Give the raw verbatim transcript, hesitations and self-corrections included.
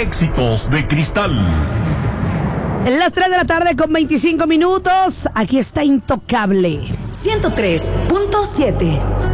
Éxitos de Cristal. En las tres de la tarde con veinticinco minutos, aquí está Intocable. ciento tres punto siete